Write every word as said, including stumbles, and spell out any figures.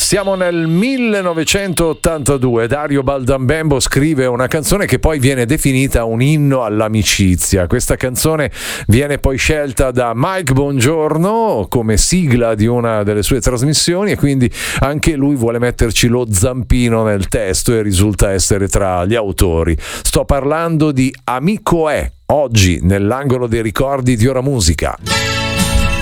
Siamo nel millenovecentottantadue. Dario Baldambembo scrive una canzone che poi viene definita un inno all'amicizia. Questa canzone viene poi scelta da Mike Bongiorno come sigla di una delle sue trasmissioni e quindi anche lui vuole metterci lo zampino nel testo e risulta essere tra gli autori. Sto parlando di Amico è, oggi nell'angolo dei ricordi di Ora Musica.